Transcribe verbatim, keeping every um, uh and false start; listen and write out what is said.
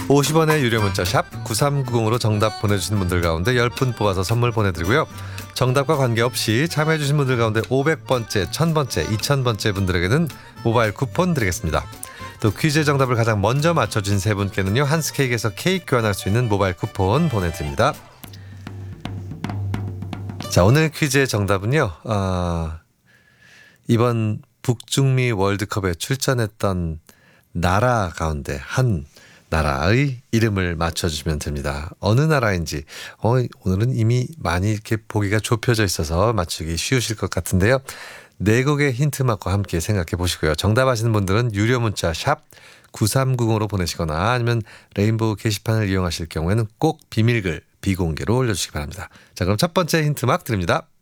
오십 원의 유료 문자 샵 구삼구공으로 정답 보내주신 분들 가운데 열 분 뽑아서 선물 보내드리고요. 정답과 관계없이 참여해주신 분들 가운데 오백 번째, 천 번째, 이천 번째 분들에게는 모바일 쿠폰 드리겠습니다. 또 퀴즈의 정답을 가장 먼저 맞춰주신 세 분께는요, 한스케이크에서 케이크 교환할 수 있는 모바일 쿠폰 보내드립니다. 자, 오늘 퀴즈의 정답은요, 어, 이번 북중미 월드컵에 출전했던 나라 가운데 한 나라의 이름을 맞춰주시면 됩니다. 어느 나라인지 어, 오늘은 이미 많이 이렇게 보기가 좁혀져 있어서 맞추기 쉬우실 것 같은데요. 네 곡의 힌트막과 함께 생각해 보시고요. 정답 아시는 분들은 유료 문자 샵 구삼구공으로 보내시거나 아니면 레인보우 게시판을 이용하실 경우에는 꼭 비밀글 비공개로 올려주시기 바랍니다. 자, 그럼 첫 번째 힌트막 드립니다.